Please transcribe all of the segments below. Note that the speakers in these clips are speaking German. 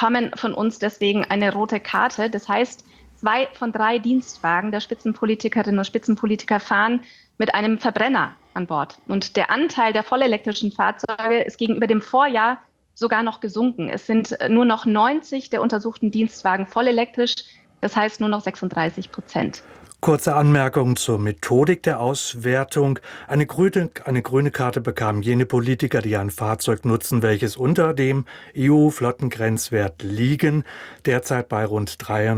bekommen von uns deswegen eine rote Karte. Das heißt, 2 von 3 Dienstwagen der Spitzenpolitikerinnen und Spitzenpolitiker fahren mit einem Verbrenner an Bord. Und der Anteil der vollelektrischen Fahrzeuge ist gegenüber dem Vorjahr sogar noch gesunken. Es sind nur noch 90 der untersuchten Dienstwagen vollelektrisch, das heißt nur noch 36%. Kurze Anmerkung zur Methodik der Auswertung. Eine grüne Karte bekamen jene Politiker, die ein Fahrzeug nutzen, welches unter dem EU-Flottengrenzwert liegen, derzeit bei rund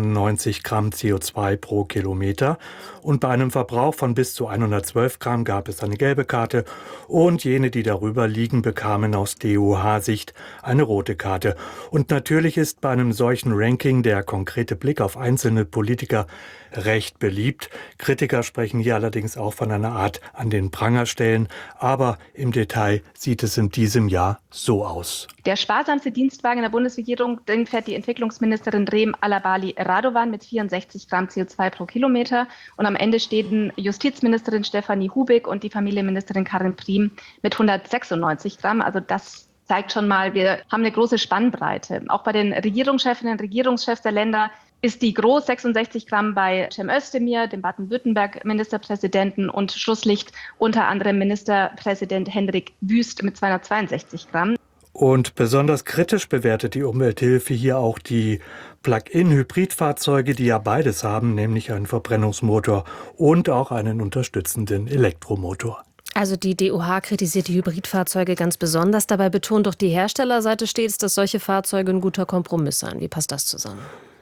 93 Gramm CO2 pro Kilometer. Und bei einem Verbrauch von bis zu 112 Gramm gab es eine gelbe Karte. Und jene, die darüber liegen, bekamen aus DOH-Sicht eine rote Karte. Und natürlich ist bei einem solchen Ranking der konkrete Blick auf einzelne Politiker recht beliebt. Kritiker sprechen hier allerdings auch von einer Art an den Pranger stellen. Aber im Detail sieht es in diesem Jahr so aus. Der sparsamste Dienstwagen in der Bundesregierung, den fährt die Entwicklungsministerin Reem Alabali Radovan mit 64 Gramm CO2 pro Kilometer. Und am Ende stehen Justizministerin Stefanie Hubig und die Familienministerin Karin Priem mit 196 Gramm. Also das zeigt schon mal, wir haben eine große Spannbreite. Auch bei den Regierungschefinnen und Regierungschefs der Länder ist die groß 66 Gramm bei Cem Özdemir, dem Baden-Württemberg-Ministerpräsidenten, und Schlusslicht unter anderem Ministerpräsident Hendrik Wüst mit 262 Gramm. Und besonders kritisch bewertet die Umwelthilfe hier auch die Plug-in-Hybridfahrzeuge, die ja beides haben, nämlich einen Verbrennungsmotor und auch einen unterstützenden Elektromotor. Also die DOH kritisiert die Hybridfahrzeuge ganz besonders. Dabei betont doch die Herstellerseite stets, dass solche Fahrzeuge ein guter Kompromiss seien. Wie passt das zusammen?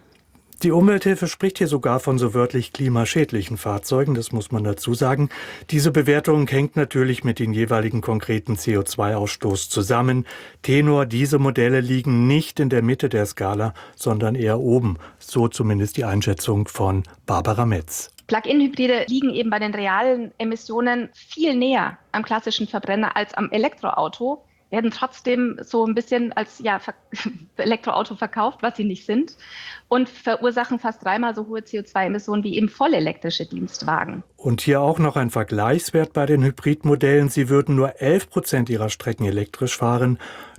Die Umwelthilfe spricht hier sogar von so wörtlich klimaschädlichen Fahrzeugen, das muss man dazu sagen. Diese Bewertung hängt natürlich mit den jeweiligen konkreten CO2-Ausstoß zusammen. Tenor, diese Modelle liegen nicht in der Mitte der Skala, sondern eher oben. So zumindest die Einschätzung von Barbara Metz. Plug-in-Hybride liegen eben bei den realen Emissionen viel näher am klassischen Verbrenner als am Elektroauto, werden trotzdem so ein bisschen als Elektroauto verkauft, was sie nicht sind, und verursachen fast 3-mal so hohe CO2-Emissionen wie eben vollelektrische Dienstwagen. Und hier auch noch ein Vergleichswert bei den Hybridmodellen. Sie würden nur 11% ihrer Strecken elektrisch fahren.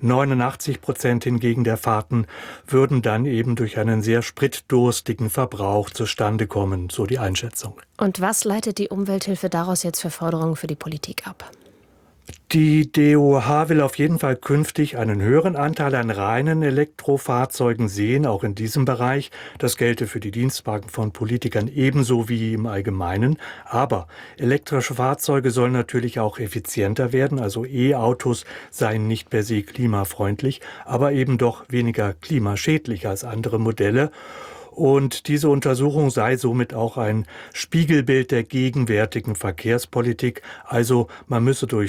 89% hingegen der Fahrten würden dann eben durch einen sehr spritdurstigen Verbrauch zustande kommen, so die Einschätzung. Und was leitet die Umwelthilfe daraus jetzt für Forderungen für die Politik ab? Die DOH will auf jeden Fall künftig einen höheren Anteil an reinen Elektrofahrzeugen sehen, auch in diesem Bereich. Das gelte für die Dienstwagen von Politikern ebenso wie im Allgemeinen. Aber elektrische Fahrzeuge sollen natürlich auch effizienter werden. Also E-Autos seien nicht per se klimafreundlich, aber eben doch weniger klimaschädlich als andere Modelle. Und diese Untersuchung sei somit auch ein Spiegelbild der gegenwärtigen Verkehrspolitik. Also man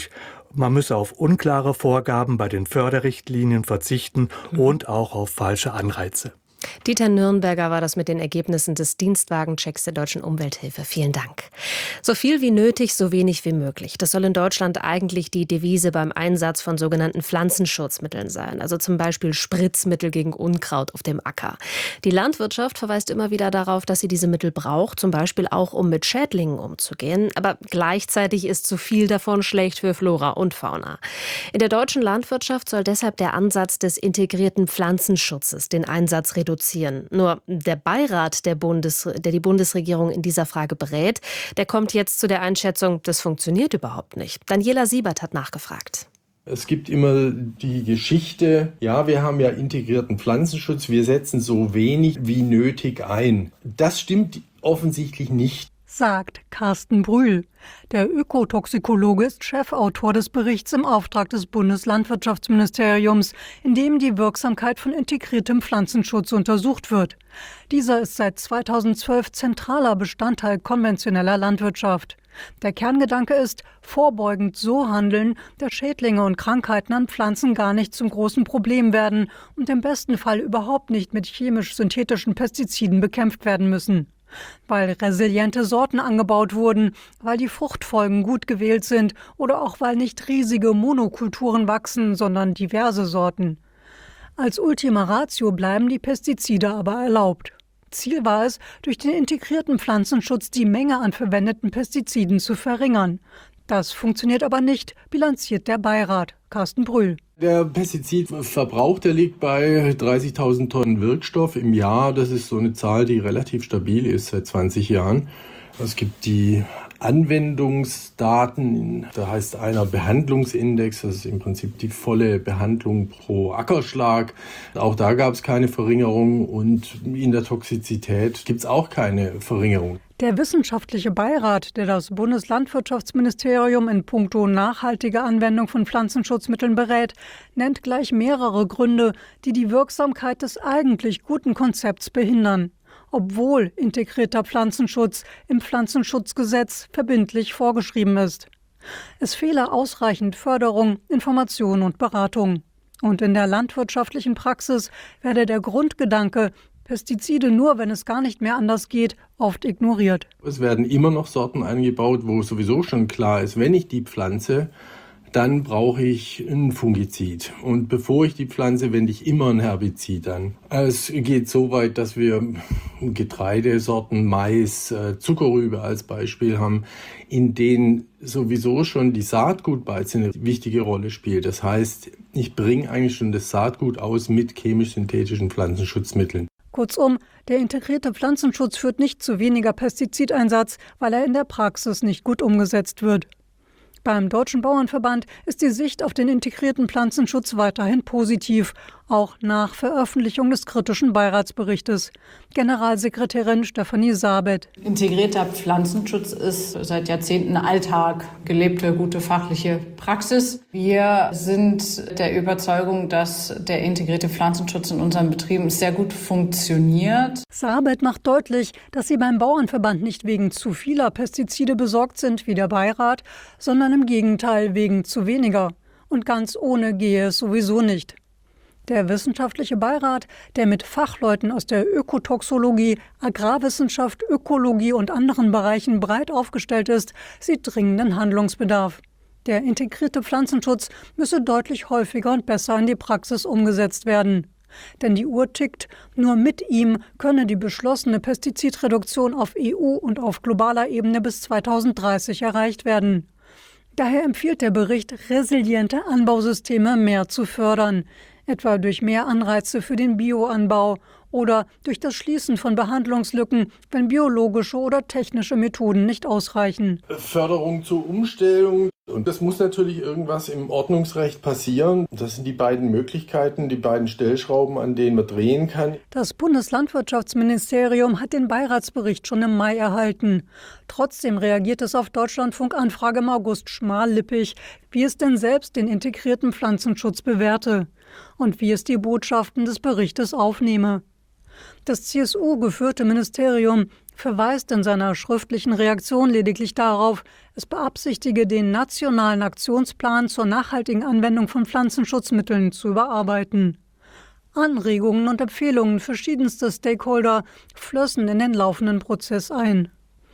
müsse auf unklare Vorgaben bei den Förderrichtlinien verzichten und auch auf falsche Anreize. Dieter Nürnberger war das mit den Ergebnissen des Dienstwagenchecks der Deutschen Umwelthilfe. Vielen Dank. So viel wie nötig, so wenig wie möglich. Das soll in Deutschland eigentlich die Devise beim Einsatz von sogenannten Pflanzenschutzmitteln sein. Also zum Beispiel Spritzmittel gegen Unkraut auf dem Acker. Die Landwirtschaft verweist immer wieder darauf, dass sie diese Mittel braucht, zum Beispiel auch, um mit Schädlingen umzugehen. Aber gleichzeitig ist zu viel davon schlecht für Flora und Fauna. In der deutschen Landwirtschaft soll deshalb der Ansatz des integrierten Pflanzenschutzes den Einsatz reduzieren. Nur der Beirat, der die Bundesregierung in dieser Frage berät, der kommt jetzt zu der Einschätzung, das funktioniert überhaupt nicht. Daniela Siebert hat nachgefragt. Es gibt immer die Geschichte, ja, wir haben ja integrierten Pflanzenschutz, wir setzen so wenig wie nötig ein. Das stimmt offensichtlich nicht, sagt Carsten Brühl. Der Ökotoxikologe ist Chefautor des Berichts im Auftrag des Bundeslandwirtschaftsministeriums, in dem die Wirksamkeit von integriertem Pflanzenschutz untersucht wird. Dieser ist seit 2012 zentraler Bestandteil konventioneller Landwirtschaft. Der Kerngedanke ist, vorbeugend so handeln, dass Schädlinge und Krankheiten an Pflanzen gar nicht zum großen Problem werden und im besten Fall überhaupt nicht mit chemisch-synthetischen Pestiziden bekämpft werden müssen. Weil resiliente Sorten angebaut wurden, weil die Fruchtfolgen gut gewählt sind oder auch weil nicht riesige Monokulturen wachsen, sondern diverse Sorten. Als Ultima Ratio bleiben die Pestizide aber erlaubt. Ziel war es, durch den integrierten Pflanzenschutz die Menge an verwendeten Pestiziden zu verringern. Das funktioniert aber nicht, bilanziert der Beirat. Carsten Brühl. Der Pestizidverbrauch, der liegt bei 30.000 Tonnen Wirkstoff im Jahr. Das ist so eine Zahl, die relativ stabil ist seit 20 Jahren. Es gibt die Anwendungsdaten, da heißt einer Behandlungsindex, das ist im Prinzip die volle Behandlung pro Ackerschlag. Auch da gab es keine Verringerung und in der Toxizität gibt es auch keine Verringerung. Der wissenschaftliche Beirat, der das Bundeslandwirtschaftsministerium in puncto nachhaltige Anwendung von Pflanzenschutzmitteln berät, nennt gleich mehrere Gründe, die die Wirksamkeit des eigentlich guten Konzepts behindern, obwohl integrierter Pflanzenschutz im Pflanzenschutzgesetz verbindlich vorgeschrieben ist. Es fehle ausreichend Förderung, Information und Beratung. Und in der landwirtschaftlichen Praxis werde der Grundgedanke, Pestizide nur, wenn es gar nicht mehr anders geht, oft ignoriert. Es werden immer noch Sorten eingebaut, wo sowieso schon klar ist, wenn ich die pflanze, dann brauche ich ein Fungizid. Und bevor ich die pflanze, wende ich immer ein Herbizid an. Es geht so weit, dass wir Getreidesorten, Mais, Zuckerrübe als Beispiel haben, in denen sowieso schon die Saatgutbeize eine wichtige Rolle spielt. Das heißt, ich bringe eigentlich schon das Saatgut aus mit chemisch-synthetischen Pflanzenschutzmitteln. Kurzum, der integrierte Pflanzenschutz führt nicht zu weniger Pestizideinsatz, weil er in der Praxis nicht gut umgesetzt wird. Beim Deutschen Bauernverband ist die Sicht auf den integrierten Pflanzenschutz weiterhin positiv, auch nach Veröffentlichung des kritischen Beiratsberichtes. Generalsekretärin Stefanie Sabet. Integrierter Pflanzenschutz ist seit Jahrzehnten Alltag, gelebte, gute fachliche Praxis. Wir sind der Überzeugung, dass der integrierte Pflanzenschutz in unseren Betrieben sehr gut funktioniert. Sabet macht deutlich, dass sie beim Bauernverband nicht wegen zu vieler Pestizide besorgt sind wie der Beirat, sondern im Gegenteil wegen zu weniger. Und ganz ohne gehe es sowieso nicht. Der wissenschaftliche Beirat, der mit Fachleuten aus der Ökotoxologie, Agrarwissenschaft, Ökologie und anderen Bereichen breit aufgestellt ist, sieht dringenden Handlungsbedarf. Der integrierte Pflanzenschutz müsse deutlich häufiger und besser in die Praxis umgesetzt werden. Denn die Uhr tickt, nur mit ihm könne die beschlossene Pestizidreduktion auf EU- und auf globaler Ebene bis 2030 erreicht werden. Daher empfiehlt der Bericht, resiliente Anbausysteme mehr zu fördern, etwa durch mehr Anreize für den Bioanbau oder durch das Schließen von Behandlungslücken, wenn biologische oder technische Methoden nicht ausreichen. Förderung zur Umstellung. Und das muss natürlich irgendwas im Ordnungsrecht passieren. Das sind die beiden Möglichkeiten, die beiden Stellschrauben, an denen man drehen kann. Das Bundeslandwirtschaftsministerium hat den Beiratsbericht schon im Mai erhalten. Trotzdem reagiert es auf Deutschlandfunk-Anfrage im August schmallippig, wie es denn selbst den integrierten Pflanzenschutz bewerte und wie es die Botschaften des Berichtes aufnehme. Das CSU-geführte Ministerium verweist in seiner schriftlichen Reaktion lediglich darauf, es beabsichtige, den nationalen Aktionsplan zur nachhaltigen Anwendung von Pflanzenschutzmitteln zu überarbeiten. Anregungen und Empfehlungen verschiedenster Stakeholder flössen in den laufenden Prozess ein.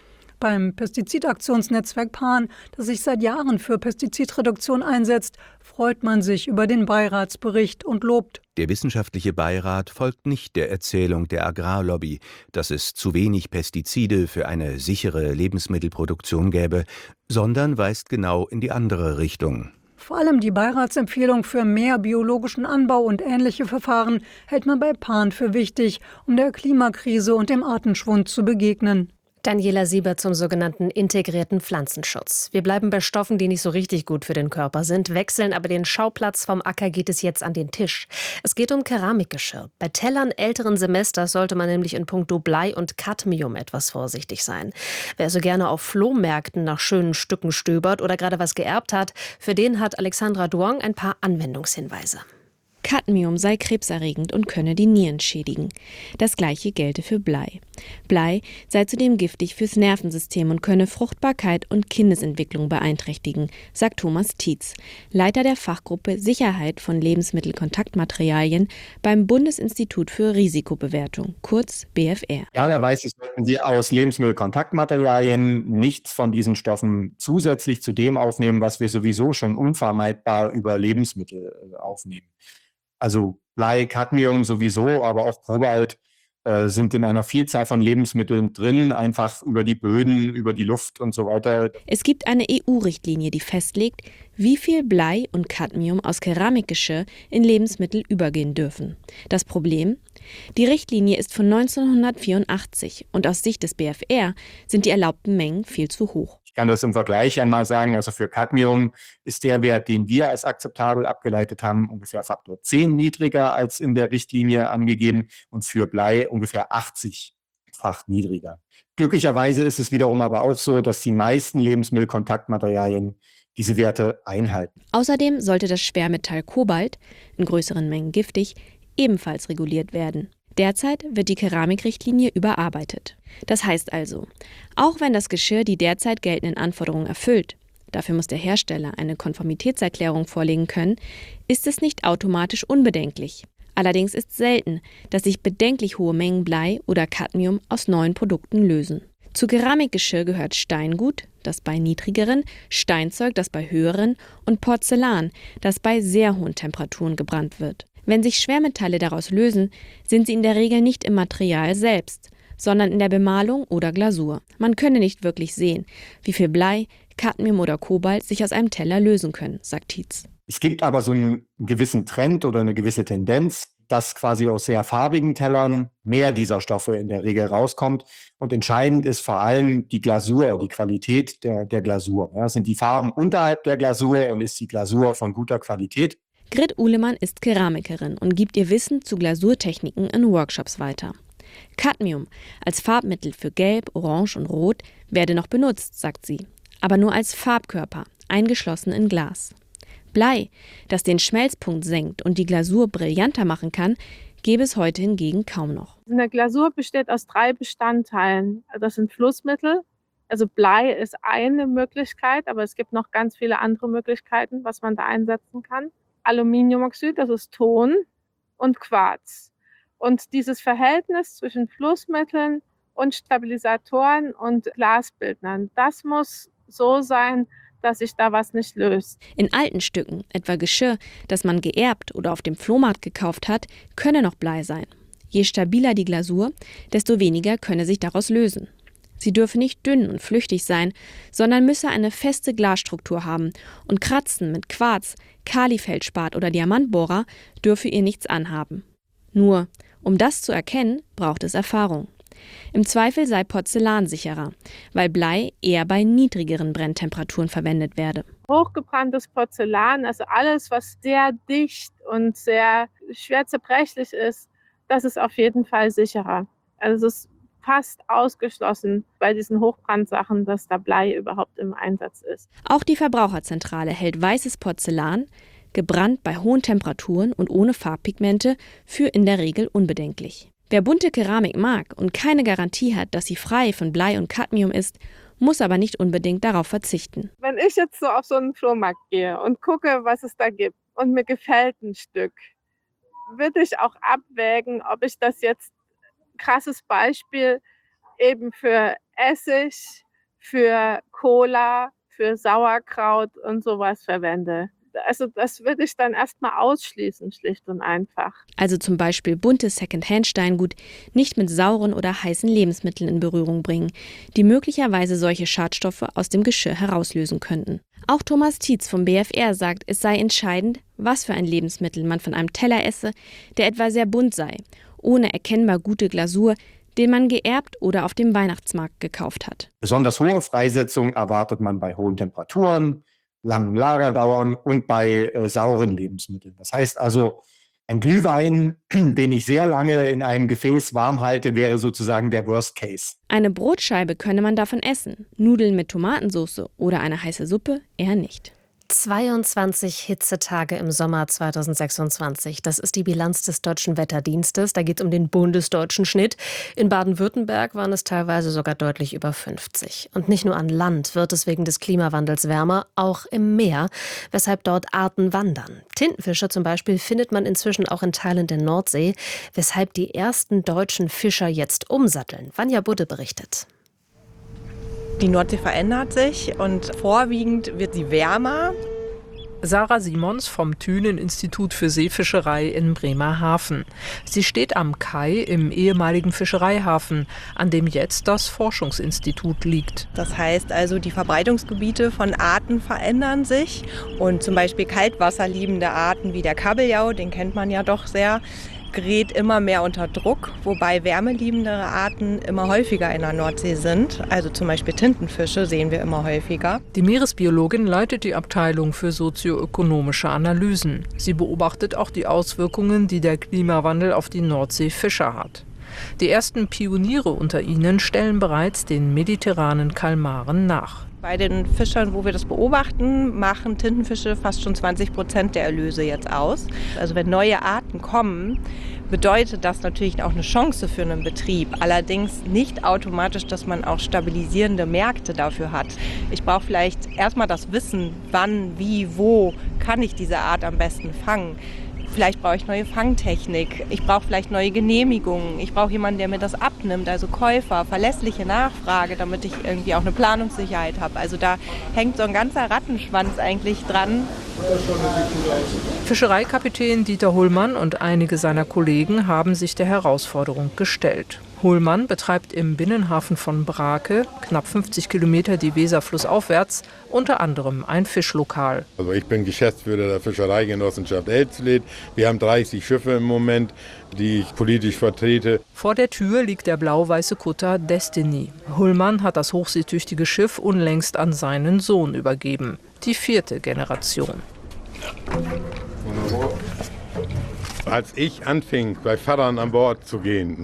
Beim Pestizidaktionsnetzwerk PAN, das sich seit Jahren für Pestizidreduktion einsetzt, freut man sich über den Beiratsbericht und lobt. Der wissenschaftliche Beirat folgt nicht der Erzählung der Agrarlobby, dass es zu wenig Pestizide für eine sichere Lebensmittelproduktion gäbe, sondern weist genau in die andere Richtung. Vor allem die Beiratsempfehlung für mehr biologischen Anbau und ähnliche Verfahren hält man bei PAN für wichtig, um der Klimakrise und dem Artenschwund zu begegnen. Daniela Sieber zum sogenannten integrierten Pflanzenschutz. Wir bleiben bei Stoffen, die nicht so richtig gut für den Körper sind, wechseln aber den Schauplatz. Vom Acker geht es jetzt an den Tisch. Es geht um Keramikgeschirr. Bei Tellern älteren Semesters sollte man nämlich in puncto Blei und Cadmium etwas vorsichtig sein. Wer also gerne auf Flohmärkten nach schönen Stücken stöbert oder gerade was geerbt hat, für den hat Alexandra Duong ein paar Anwendungshinweise. Cadmium sei krebserregend und könne die Nieren schädigen. Das Gleiche gelte für Blei. Blei sei zudem giftig fürs Nervensystem und könne Fruchtbarkeit und Kindesentwicklung beeinträchtigen, sagt Thomas Tietz, Leiter der Fachgruppe Sicherheit von Lebensmittelkontaktmaterialien beim Bundesinstitut für Risikobewertung, kurz BfR. Idealerweise sollten Sie aus Lebensmittelkontaktmaterialien nichts von diesen Stoffen zusätzlich zu dem aufnehmen, was wir sowieso schon unvermeidbar über Lebensmittel aufnehmen. Also Blei, Cadmium sowieso, aber auch Kobalt sind in einer Vielzahl von Lebensmitteln drin, einfach über die Böden, über die Luft und so weiter. Es gibt eine EU-Richtlinie, die festlegt, wie viel Blei und Cadmium aus Keramikgeschirr in Lebensmittel übergehen dürfen. Das Problem? Die Richtlinie ist von 1984 und aus Sicht des BfR sind die erlaubten Mengen viel zu hoch. Ich kann das im Vergleich einmal sagen, also für Cadmium ist der Wert, den wir als akzeptabel abgeleitet haben, ungefähr Faktor 10 niedriger als in der Richtlinie angegeben und für Blei ungefähr 80-fach niedriger. Glücklicherweise ist es wiederum aber auch so, dass die meisten Lebensmittelkontaktmaterialien diese Werte einhalten. Außerdem sollte das Schwermetall Kobalt, in größeren Mengen giftig, ebenfalls reguliert werden. Derzeit wird die Keramikrichtlinie überarbeitet. Das heißt also, auch wenn das Geschirr die derzeit geltenden Anforderungen erfüllt, dafür muss der Hersteller eine Konformitätserklärung vorlegen können, ist es nicht automatisch unbedenklich. Allerdings ist selten, dass sich bedenklich hohe Mengen Blei oder Cadmium aus neuen Produkten lösen. Zu Keramikgeschirr gehört Steingut, das bei niedrigeren, Steinzeug, das bei höheren und Porzellan, das bei sehr hohen Temperaturen gebrannt wird. Wenn sich Schwermetalle daraus lösen, sind sie in der Regel nicht im Material selbst, sondern in der Bemalung oder Glasur. Man könne nicht wirklich sehen, wie viel Blei, Cadmium oder Kobalt sich aus einem Teller lösen können, sagt Tietz. Es gibt aber so einen gewissen Trend oder eine gewisse Tendenz, dass quasi aus sehr farbigen Tellern mehr dieser Stoffe in der Regel rauskommt. Und entscheidend ist vor allem die Glasur, die Qualität der Glasur. Ja, sind die Farben unterhalb der Glasur und ist die Glasur von guter Qualität? Grit Uhlemann ist Keramikerin und gibt ihr Wissen zu Glasurtechniken in Workshops weiter. Cadmium als Farbmittel für Gelb, Orange und Rot werde noch benutzt, sagt sie, aber nur als Farbkörper, eingeschlossen in Glas. Blei, das den Schmelzpunkt senkt und die Glasur brillanter machen kann, gäbe es heute hingegen kaum noch. Eine Glasur besteht aus 3 Bestandteilen. Das sind Flussmittel. Also Blei ist eine Möglichkeit, aber es gibt noch ganz viele andere Möglichkeiten, was man da einsetzen kann. Aluminiumoxid, das ist Ton, und Quarz. Und dieses Verhältnis zwischen Flussmitteln und Stabilisatoren und Glasbildnern, das muss so sein, dass sich da was nicht löst. In alten Stücken, etwa Geschirr, das man geerbt oder auf dem Flohmarkt gekauft hat, könne noch Blei sein. Je stabiler die Glasur, desto weniger könne sich daraus lösen. Sie dürfe nicht dünn und flüchtig sein, sondern müsse eine feste Glasstruktur haben und Kratzen mit Quarz, Kalifeldspat oder Diamantbohrer dürfe ihr nichts anhaben. Nur, um das zu erkennen, braucht es Erfahrung. Im Zweifel sei Porzellan sicherer, weil Blei eher bei niedrigeren Brenntemperaturen verwendet werde. Hochgebranntes Porzellan, also alles, was sehr dicht und sehr schwer zerbrechlich ist, das ist auf jeden Fall sicherer. Also es ist fast ausgeschlossen bei diesen Hochbrandsachen, dass da Blei überhaupt im Einsatz ist. Auch die Verbraucherzentrale hält weißes Porzellan, gebrannt bei hohen Temperaturen und ohne Farbpigmente, für in der Regel unbedenklich. Wer bunte Keramik mag und keine Garantie hat, dass sie frei von Blei und Cadmium ist, muss aber nicht unbedingt darauf verzichten. Wenn ich jetzt so auf so einen Flohmarkt gehe und gucke, was es da gibt und mir gefällt ein Stück, würde ich auch abwägen, ob ich das jetzt, krasses Beispiel, eben für Essig, für Cola, für Sauerkraut und sowas verwende. Also das würde ich dann erstmal ausschließen, schlicht und einfach. Also zum Beispiel buntes Secondhand-Steingut nicht mit sauren oder heißen Lebensmitteln in Berührung bringen, die möglicherweise solche Schadstoffe aus dem Geschirr herauslösen könnten. Auch Thomas Tietz vom BfR sagt, es sei entscheidend, was für ein Lebensmittel man von einem Teller esse, der etwa sehr bunt sei, ohne erkennbar gute Glasur, den man geerbt oder auf dem Weihnachtsmarkt gekauft hat. Besonders hohe Freisetzung erwartet man bei hohen Temperaturen, langen Lagerdauern und bei sauren Lebensmitteln. Das heißt also, ein Glühwein, den ich sehr lange in einem Gefäß warm halte, wäre sozusagen der Worst Case. Eine Brotscheibe könne man davon essen, Nudeln mit Tomatensauce oder eine heiße Suppe eher nicht. 22 Hitzetage im Sommer 2026. Das ist die Bilanz des Deutschen Wetterdienstes. Da geht es um den bundesdeutschen Schnitt. In Baden-Württemberg waren es teilweise sogar deutlich über 50. Und nicht nur an Land wird es wegen des Klimawandels wärmer, auch im Meer, weshalb dort Arten wandern. Tintenfische zum Beispiel findet man inzwischen auch in Teilen der Nordsee, weshalb die ersten deutschen Fischer jetzt umsatteln. Vanja Budde berichtet. Die Nordsee verändert sich und vorwiegend wird sie wärmer. Sarah Simons vom Thünen-Institut für Seefischerei in Bremerhaven. Sie steht am Kai im ehemaligen Fischereihafen, an dem jetzt das Forschungsinstitut liegt. Das heißt also, die Verbreitungsgebiete von Arten verändern sich und zum Beispiel kaltwasserliebende Arten wie der Kabeljau, den kennt man ja doch sehr, gerät immer mehr unter Druck, wobei wärmeliebendere Arten immer häufiger in der Nordsee sind. Also zum Beispiel Tintenfische sehen wir immer häufiger. Die Meeresbiologin leitet die Abteilung für sozioökonomische Analysen. Sie beobachtet auch die Auswirkungen, die der Klimawandel auf die Nordseefischer hat. Die ersten Pioniere unter ihnen stellen bereits den mediterranen Kalmaren nach. Bei den Fischern, wo wir das beobachten, machen Tintenfische fast schon 20% der Erlöse jetzt aus. Also wenn neue Arten kommen, bedeutet das natürlich auch eine Chance für einen Betrieb. Allerdings nicht automatisch, dass man auch stabilisierende Märkte dafür hat. Ich brauche vielleicht erstmal das Wissen, wann, wie, wo kann ich diese Art am besten fangen. Vielleicht brauche ich neue Fangtechnik, ich brauche vielleicht neue Genehmigungen, ich brauche jemanden, der mir das abnimmt, also Käufer, verlässliche Nachfrage, damit ich irgendwie auch eine Planungssicherheit habe. Also da hängt so ein ganzer Rattenschwanz eigentlich dran. Fischereikapitän Dieter Hullmann und einige seiner Kollegen haben sich der Herausforderung gestellt. Hullmann betreibt im Binnenhafen von Brake, knapp 50 Kilometer die Weser flussaufwärts, unter anderem ein Fischlokal. Also ich bin Geschäftsführer der Fischereigenossenschaft Elsfleth. Wir haben 30 Schiffe im Moment, die ich politisch vertrete. Vor der Tür liegt der blau-weiße Kutter Destiny. Hullmann hat das hochseetüchtige Schiff unlängst an seinen Sohn übergeben. Die 4. Generation. Als ich anfing, bei Pfarrern an Bord zu gehen,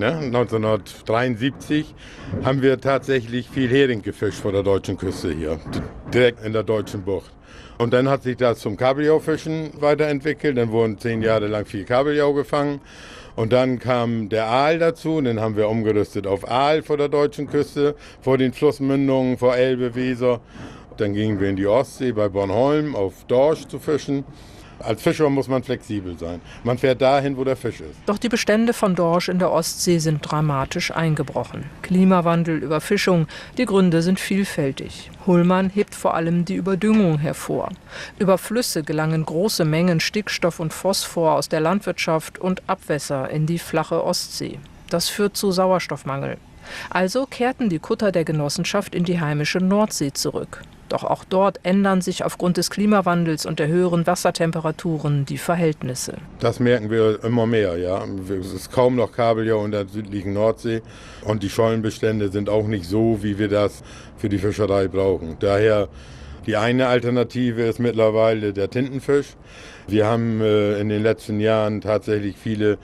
1973, haben wir tatsächlich viel Hering gefischt vor der deutschen Küste hier, direkt in der deutschen Bucht. Und dann hat sich das zum Kabeljaufischen weiterentwickelt, dann wurden 10 Jahre lang viel Kabeljau gefangen. Und dann kam der Aal dazu, den haben wir umgerüstet auf Aal vor der deutschen Küste, vor den Flussmündungen, vor Elbe, Weser. Dann gingen wir in die Ostsee bei Bornholm auf Dorsch zu fischen. Als Fischer muss man flexibel sein. Man fährt dahin, wo der Fisch ist. Doch die Bestände von Dorsch in der Ostsee sind dramatisch eingebrochen. Klimawandel, Überfischung, die Gründe sind vielfältig. Hullmann hebt vor allem die Überdüngung hervor. Über Flüsse gelangen große Mengen Stickstoff und Phosphor aus der Landwirtschaft und Abwässer in die flache Ostsee. Das führt zu Sauerstoffmangel. Also kehrten die Kutter der Genossenschaft in die heimische Nordsee zurück. Doch auch dort ändern sich aufgrund des Klimawandels und der höheren Wassertemperaturen die Verhältnisse. Das merken wir immer mehr, ja. Es ist kaum noch Kabeljau in der südlichen Nordsee und die Schollenbestände sind auch nicht so, wie wir das für die Fischerei brauchen. Daher die eine Alternative ist mittlerweile der Tintenfisch. Wir haben in den letzten Jahren tatsächlich viele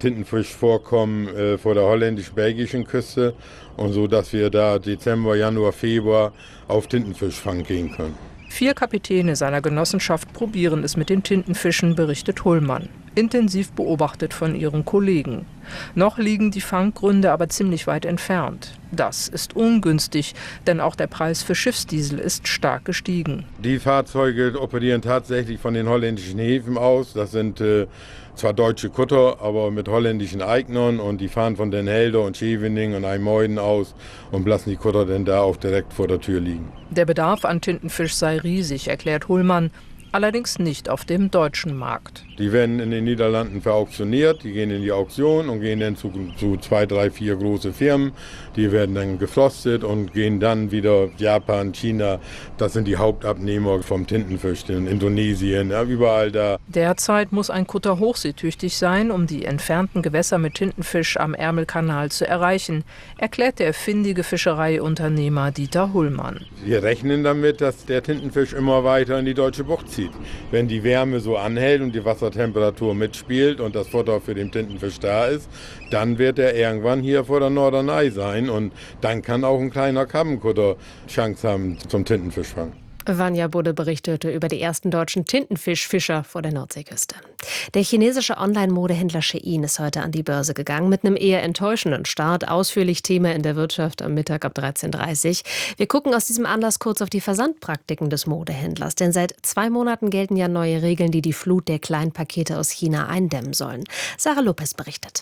Tintenfischvorkommen vor der holländisch-belgischen Küste und so, dass wir da Dezember, Januar, Februar auf Tintenfischfang gehen können. 4 Kapitäne seiner Genossenschaft probieren es mit den Tintenfischen, berichtet Hullmann. Intensiv beobachtet von ihren Kollegen. Noch liegen die Fanggründe aber ziemlich weit entfernt. Das ist ungünstig, denn auch der Preis für Schiffsdiesel ist stark gestiegen. Die Fahrzeuge operieren tatsächlich von den holländischen Häfen aus. Das sind zwar deutsche Kutter, aber mit holländischen Eignern und die fahren von Den Helder und Scheveningen und IJmuiden aus und lassen die Kutter dann da auch direkt vor der Tür liegen. Der Bedarf an Tintenfisch sei riesig, erklärt Hullmann. Allerdings nicht auf dem deutschen Markt. Die werden in den Niederlanden verauktioniert, die gehen in die Auktion und gehen dann zu 2, 3, 4 große Firmen. Die werden dann gefrostet und gehen dann wieder Japan, China. Das sind die Hauptabnehmer vom Tintenfisch in Indonesien, ja, überall da. Derzeit muss ein Kutter hochseetüchtig sein, um die entfernten Gewässer mit Tintenfisch am Ärmelkanal zu erreichen, erklärt der findige Fischereiunternehmer Dieter Hullmann. Wir rechnen damit, dass der Tintenfisch immer weiter in die deutsche Bucht zieht. Wenn die Wärme so anhält und die Wassertemperatur mitspielt und das Futter für den Tintenfisch da ist, dann wird er irgendwann hier vor der Norderney sein und dann kann auch ein kleiner Krabbenkutter Chance haben zum Tintenfischfang. Vanja Budde berichtete über die ersten deutschen Tintenfischfischer vor der Nordseeküste. Der chinesische Online-Modehändler Shein ist heute an die Börse gegangen mit einem eher enttäuschenden Start. Ausführlich Thema in der Wirtschaft am Mittag ab 13.30 Uhr. Wir gucken aus diesem Anlass kurz auf die Versandpraktiken des Modehändlers. Denn seit 2 Monaten gelten ja neue Regeln, die die Flut der Kleinpakete aus China eindämmen sollen. Sarah Lopez berichtet.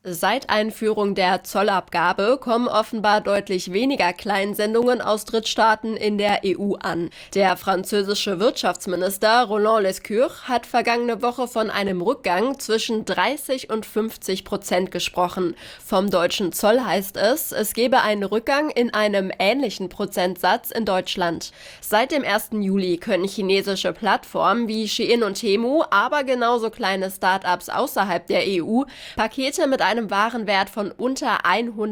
Seit Einführung der Zollabgabe kommen offenbar deutlich weniger Kleinsendungen aus Drittstaaten in der EU an. Der französische Wirtschaftsminister Roland Lescure hat vergangene Woche von einem Rückgang zwischen 30 und 50% gesprochen. Vom deutschen Zoll heißt es gebe einen Rückgang in einem ähnlichen Prozentsatz in Deutschland. Seit dem 1. Juli können chinesische Plattformen wie Shein und Temu, aber genauso kleine Start-ups außerhalb der EU, Pakete mit einem Warenwert von unter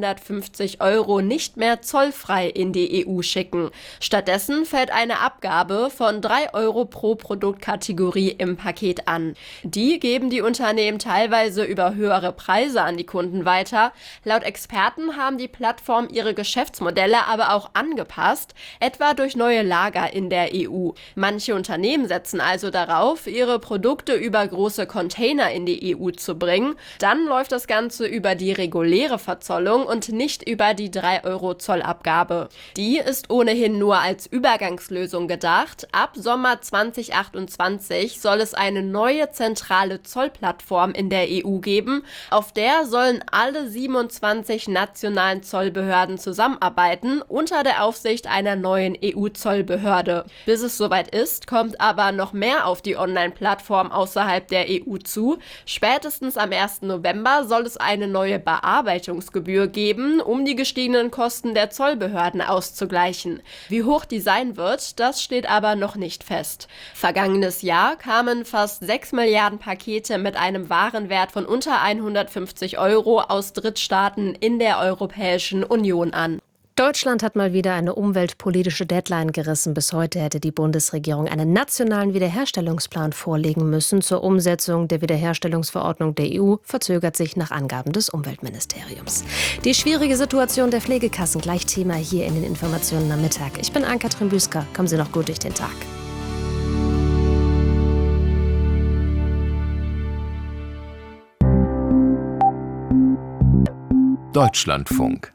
150 € nicht mehr zollfrei in die EU schicken. Stattdessen fällt eine Abgabe von 3 € pro Produktkategorie im Paket an. Die geben die Unternehmen teilweise über höhere Preise an die Kunden weiter. Laut Experten haben die Plattformen ihre Geschäftsmodelle aber auch angepasst, etwa durch neue Lager in der EU. Manche Unternehmen setzen also darauf, ihre Produkte über große Container in die EU zu bringen. Dann läuft das Ganze über die reguläre Verzollung und nicht über die 3 € Zollabgabe. Die ist ohnehin nur als Übergangslösung gedacht. Ab Sommer 2028 soll es eine neue zentrale Zollplattform in der EU geben. Auf der sollen alle 27 nationalen Zollbehörden zusammenarbeiten, unter der Aufsicht einer neuen EU-Zollbehörde. Bis es soweit ist, kommt aber noch mehr auf die Online-Plattform außerhalb der EU zu. Spätestens am 1. November soll es eine neue Bearbeitungsgebühr geben, um die gestiegenen Kosten der Zollbehörden auszugleichen. Wie hoch die sein wird, das steht aber noch nicht fest. Vergangenes Jahr kamen fast 6 Milliarden Pakete mit einem Warenwert von unter 150 € aus Drittstaaten in der Europäischen Union an. Deutschland hat mal wieder eine umweltpolitische Deadline gerissen. Bis heute hätte die Bundesregierung einen nationalen Wiederherstellungsplan vorlegen müssen. Zur Umsetzung der Wiederherstellungsverordnung der EU verzögert sich nach Angaben des Umweltministeriums. Die schwierige Situation der Pflegekassen, gleich Thema hier in den Informationen am Mittag. Ich bin Ann-Kathrin Büsker. Kommen Sie noch gut durch den Tag. Deutschlandfunk.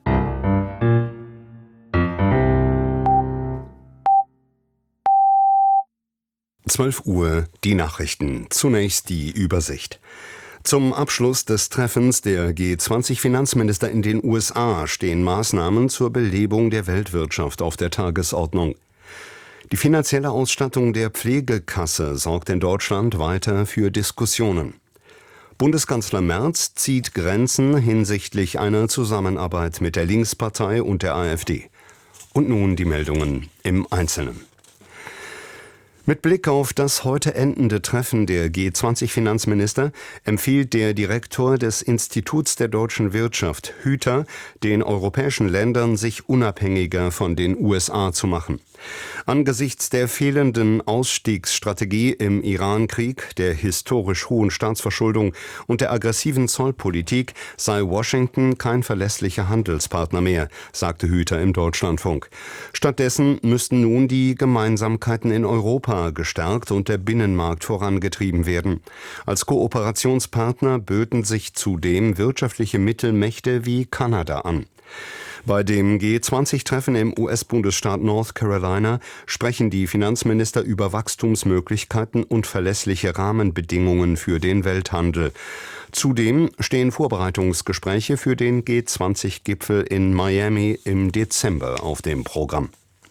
Uhr, die Nachrichten. Zunächst die Übersicht. Zum Abschluss des Treffens der G20-Finanzminister in den USA stehen Maßnahmen zur Belebung der Weltwirtschaft auf der Tagesordnung. Die finanzielle Ausstattung der Pflegekasse sorgt in Deutschland weiter für Diskussionen. Bundeskanzler Merz zieht Grenzen hinsichtlich einer Zusammenarbeit mit der Linkspartei und der AfD. Und nun die Meldungen im Einzelnen. Mit Blick auf das heute endende Treffen der G20-Finanzminister empfiehlt der Direktor des Instituts der deutschen Wirtschaft, Hüter, den europäischen Ländern, sich unabhängiger von den USA zu machen. Angesichts der fehlenden Ausstiegsstrategie im Iran-Krieg, der historisch hohen Staatsverschuldung und der aggressiven Zollpolitik sei Washington kein verlässlicher Handelspartner mehr, sagte Hüter im Deutschlandfunk. Stattdessen müssten nun die Gemeinsamkeiten in Europa gestärkt und der Binnenmarkt vorangetrieben werden. Als Kooperationspartner böten sich zudem wirtschaftliche Mittelmächte wie Kanada an. Bei dem G20-Treffen im US-Bundesstaat North Carolina sprechen die Finanzminister über Wachstumsmöglichkeiten und verlässliche Rahmenbedingungen für den Welthandel. Zudem stehen Vorbereitungsgespräche für den G20-Gipfel in Miami im Dezember auf dem Programm.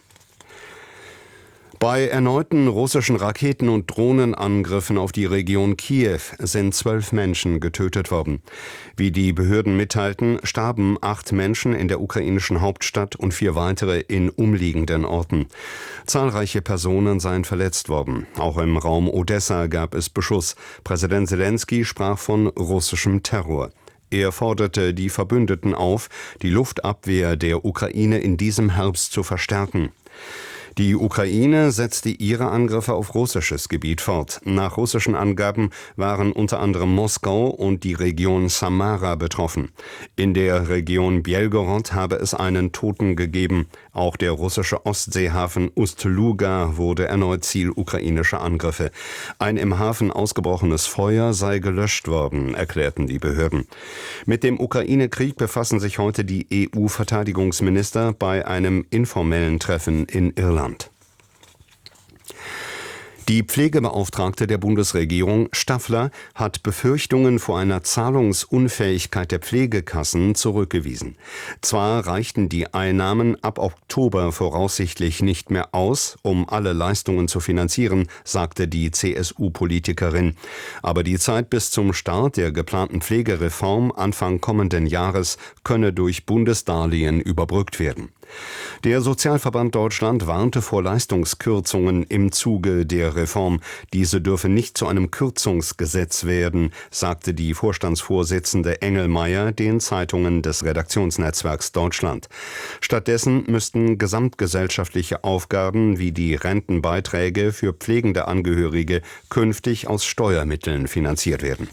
Bei erneuten russischen Raketen- und Drohnenangriffen auf die Region Kiew sind 12 Menschen getötet worden. Wie die Behörden mitteilten, starben 8 Menschen in der ukrainischen Hauptstadt und 4 weitere in umliegenden Orten. Zahlreiche Personen seien verletzt worden. Auch im Raum Odessa gab es Beschuss. Präsident Selenskyj sprach von russischem Terror. Er forderte die Verbündeten auf, die Luftabwehr der Ukraine in diesem Herbst zu verstärken. Die Ukraine setzte ihre Angriffe auf russisches Gebiet fort. Nach russischen Angaben waren unter anderem Moskau und die Region Samara betroffen. In der Region Belgorod habe es einen Toten gegeben. Auch der russische Ostseehafen Ust-Luga wurde erneut Ziel ukrainischer Angriffe. Ein im Hafen ausgebrochenes Feuer sei gelöscht worden, erklärten die Behörden. Mit dem Ukraine-Krieg befassen sich heute die EU-Verteidigungsminister bei einem informellen Treffen in Irland. Die Pflegebeauftragte der Bundesregierung, Staffler, hat Befürchtungen vor einer Zahlungsunfähigkeit der Pflegekassen zurückgewiesen. Zwar reichten die Einnahmen ab Oktober voraussichtlich nicht mehr aus, um alle Leistungen zu finanzieren, sagte die CSU-Politikerin. Aber die Zeit bis zum Start der geplanten Pflegereform Anfang kommenden Jahres könne durch Bundesdarlehen überbrückt werden. Der Sozialverband Deutschland warnte vor Leistungskürzungen im Zuge der Reform. Diese dürfe nicht zu einem Kürzungsgesetz werden, sagte die Vorstandsvorsitzende Engelmeier den Zeitungen des Redaktionsnetzwerks Deutschland. Stattdessen müssten gesamtgesellschaftliche Aufgaben wie die Rentenbeiträge für pflegende Angehörige künftig aus Steuermitteln finanziert werden.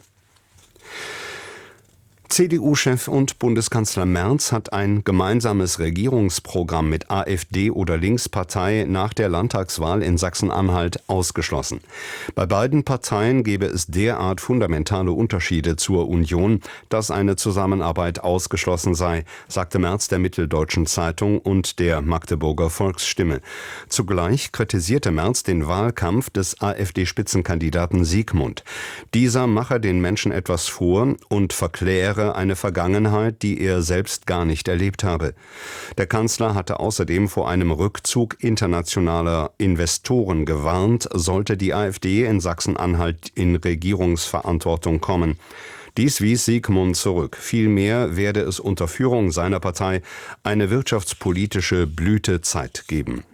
CDU-Chef und Bundeskanzler Merz hat ein gemeinsames Regierungsprogramm mit AfD oder Linkspartei nach der Landtagswahl in Sachsen-Anhalt ausgeschlossen. Bei beiden Parteien gäbe es derart fundamentale Unterschiede zur Union, dass eine Zusammenarbeit ausgeschlossen sei, sagte Merz der Mitteldeutschen Zeitung und der Magdeburger Volksstimme. Zugleich kritisierte Merz den Wahlkampf des AfD-Spitzenkandidaten Siegmund. Dieser mache den Menschen etwas vor und verkläre eine Vergangenheit, die er selbst gar nicht erlebt habe. Der Kanzler hatte außerdem vor einem Rückzug internationaler Investoren gewarnt, sollte die AfD in Sachsen-Anhalt in Regierungsverantwortung kommen. Dies wies Siegmund zurück. Vielmehr werde es unter Führung seiner Partei eine wirtschaftspolitische Blütezeit geben.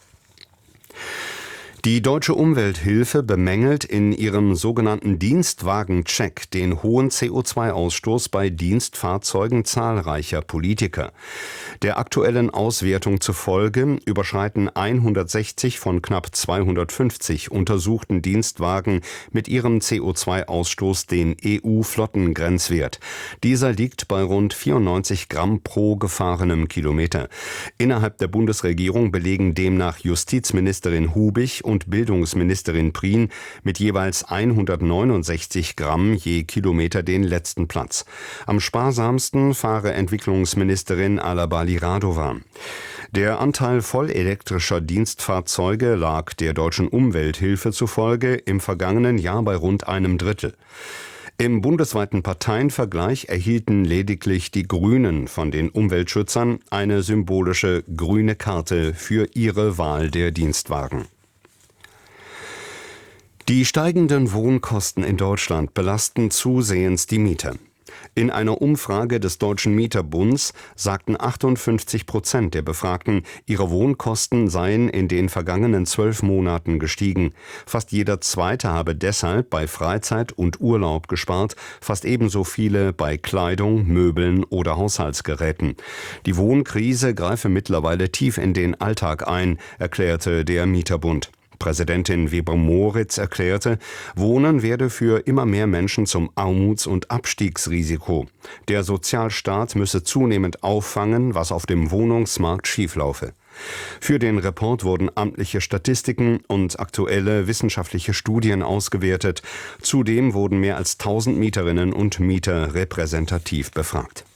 Die Deutsche Umwelthilfe bemängelt in ihrem sogenannten Dienstwagen-Check den hohen CO2-Ausstoß bei Dienstfahrzeugen zahlreicher Politiker. Der aktuellen Auswertung zufolge überschreiten 160 von knapp 250 untersuchten Dienstwagen mit ihrem CO2-Ausstoß den EU-Flottengrenzwert. Dieser liegt bei rund 94 Gramm pro gefahrenem Kilometer. Innerhalb der Bundesregierung belegen demnach Justizministerin Hubig und Bildungsministerin Prien mit jeweils 169 Gramm je Kilometer den letzten Platz. Am sparsamsten fahre Entwicklungsministerin Alabali Radovan. Der Anteil vollelektrischer Dienstfahrzeuge lag der Deutschen Umwelthilfe zufolge im vergangenen Jahr bei rund einem Drittel. Im bundesweiten Parteienvergleich erhielten lediglich die Grünen von den Umweltschützern eine symbolische grüne Karte für ihre Wahl der Dienstwagen. Die steigenden Wohnkosten in Deutschland belasten zusehends die Mieter. In einer Umfrage des Deutschen Mieterbunds sagten 58% der Befragten, ihre Wohnkosten seien in den vergangenen 12 Monaten gestiegen. Fast jeder Zweite habe deshalb bei Freizeit und Urlaub gespart, fast ebenso viele bei Kleidung, Möbeln oder Haushaltsgeräten. Die Wohnkrise greife mittlerweile tief in den Alltag ein, erklärte der Mieterbund. Präsidentin Weber-Moritz erklärte, Wohnen werde für immer mehr Menschen zum Armuts- und Abstiegsrisiko. Der Sozialstaat müsse zunehmend auffangen, was auf dem Wohnungsmarkt schieflaufe. Für den Report wurden amtliche Statistiken und aktuelle wissenschaftliche Studien ausgewertet. Zudem wurden mehr als 1000 Mieterinnen und Mieter repräsentativ befragt.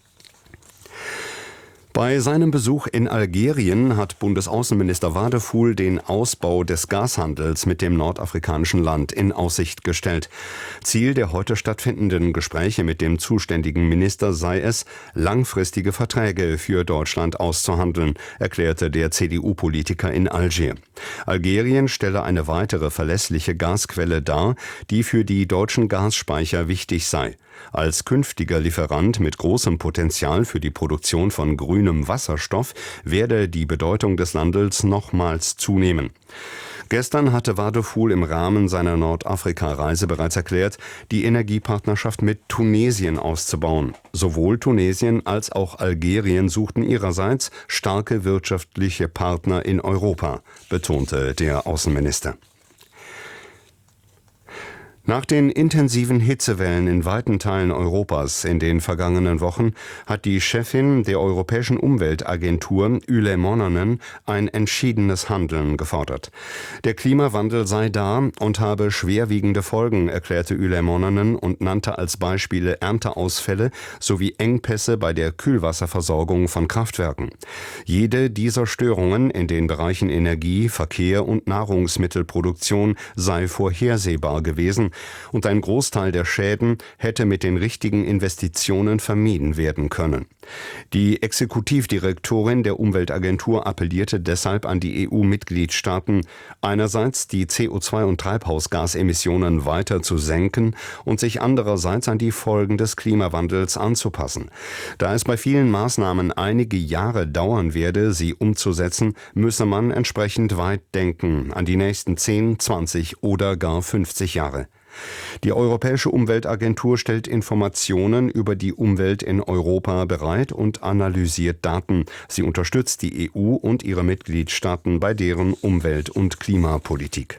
Bei seinem Besuch in Algerien hat Bundesaußenminister Wadefuhl den Ausbau des Gashandels mit dem nordafrikanischen Land in Aussicht gestellt. Ziel der heute stattfindenden Gespräche mit dem zuständigen Minister sei es, langfristige Verträge für Deutschland auszuhandeln, erklärte der CDU-Politiker in Algier. Algerien stelle eine weitere verlässliche Gasquelle dar, die für die deutschen Gasspeicher wichtig sei. Als künftiger Lieferant mit großem Potenzial für die Produktion von grünem Wasserstoff werde die Bedeutung des Landes nochmals zunehmen. Gestern hatte Wadefuhl im Rahmen seiner Nordafrika-Reise bereits erklärt, die Energiepartnerschaft mit Tunesien auszubauen. Sowohl Tunesien als auch Algerien suchten ihrerseits starke wirtschaftliche Partner in Europa, betonte der Außenminister. Nach den intensiven Hitzewellen in weiten Teilen Europas in den vergangenen Wochen hat die Chefin der Europäischen Umweltagentur, Yle Mononen, ein entschiedenes Handeln gefordert. Der Klimawandel sei da und habe schwerwiegende Folgen, erklärte Yle Mononen und nannte als Beispiele Ernteausfälle sowie Engpässe bei der Kühlwasserversorgung von Kraftwerken. Jede dieser Störungen in den Bereichen Energie, Verkehr und Nahrungsmittelproduktion sei vorhersehbar gewesen, und ein Großteil der Schäden hätte mit den richtigen Investitionen vermieden werden können. Die Exekutivdirektorin der Umweltagentur appellierte deshalb an die EU-Mitgliedstaaten, einerseits die CO2- und Treibhausgasemissionen weiter zu senken und sich andererseits an die Folgen des Klimawandels anzupassen. Da es bei vielen Maßnahmen einige Jahre dauern werde, sie umzusetzen, müsse man entsprechend weit denken, an die nächsten 10, 20 oder gar 50 Jahre. Die Europäische Umweltagentur stellt Informationen über die Umwelt in Europa bereit und analysiert Daten. Sie unterstützt die EU und ihre Mitgliedstaaten bei deren Umwelt- und Klimapolitik.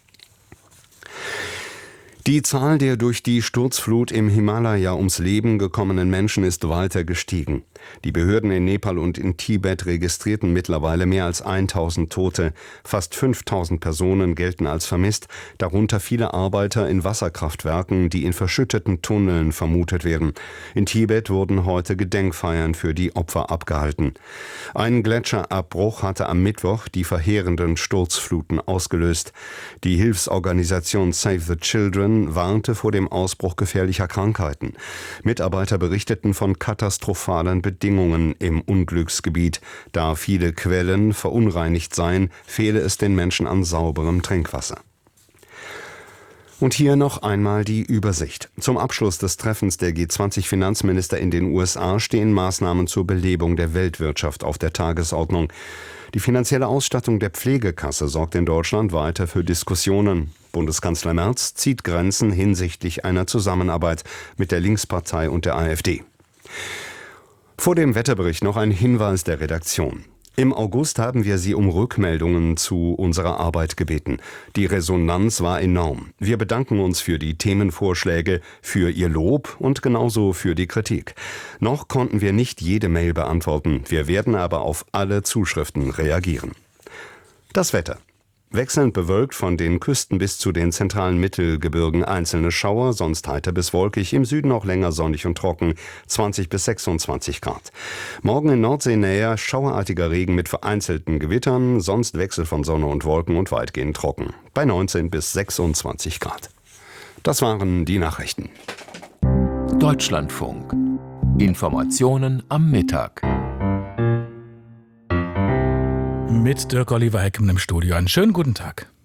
Die Zahl der durch die Sturzflut im Himalaya ums Leben gekommenen Menschen ist weiter gestiegen. Die Behörden in Nepal und in Tibet registrierten mittlerweile mehr als 1000 Tote. Fast 5000 Personen gelten als vermisst, darunter viele Arbeiter in Wasserkraftwerken, die in verschütteten Tunneln vermutet werden. In Tibet wurden heute Gedenkfeiern für die Opfer abgehalten. Ein Gletscherabbruch hatte am Mittwoch die verheerenden Sturzfluten ausgelöst. Die Hilfsorganisation Save the Children warnte vor dem Ausbruch gefährlicher Krankheiten. Mitarbeiter berichteten von katastrophalen Bedingungen im Unglücksgebiet. Da viele Quellen verunreinigt seien, fehle es den Menschen an sauberem Trinkwasser. Und hier noch einmal die Übersicht. Zum Abschluss des Treffens der G20-Finanzminister in den USA stehen Maßnahmen zur Belebung der Weltwirtschaft auf der Tagesordnung. Die finanzielle Ausstattung der Pflegekasse sorgt in Deutschland weiter für Diskussionen. Bundeskanzler Merz zieht Grenzen hinsichtlich einer Zusammenarbeit mit der Linkspartei und der AfD. Vor dem Wetterbericht noch ein Hinweis der Redaktion. Im August haben wir Sie um Rückmeldungen zu unserer Arbeit gebeten. Die Resonanz war enorm. Wir bedanken uns für die Themenvorschläge, für Ihr Lob und genauso für die Kritik. Noch konnten wir nicht jede Mail beantworten. Wir werden aber auf alle Zuschriften reagieren. Das Wetter. Wechselnd bewölkt von den Küsten bis zu den zentralen Mittelgebirgen einzelne Schauer, sonst heiter bis wolkig, im Süden auch länger sonnig und trocken, 20 bis 26 Grad. Morgen in Nordseenähe schauerartiger Regen mit vereinzelten Gewittern, sonst Wechsel von Sonne und Wolken und weitgehend trocken, bei 19 bis 26 Grad. Das waren die Nachrichten. Deutschlandfunk. Informationen am Mittag. Mit Dirk Oliver Heckmann im Studio. Einen schönen guten Tag.